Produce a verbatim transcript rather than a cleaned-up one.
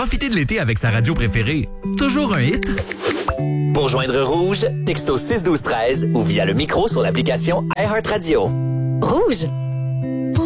Profitez de l'été avec sa radio préférée. Toujours un hit? Pour joindre Rouge, texto six douze treize ou via le micro sur l'application iHeartRadio. Rouge.